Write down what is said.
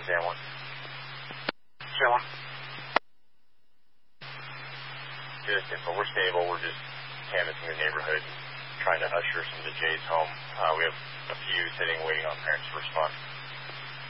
San Juan. Chilling. Good, but we're stable. We're just canvassing the neighborhood and trying to usher some of the Jays home. We have a few sitting waiting on parents to respond.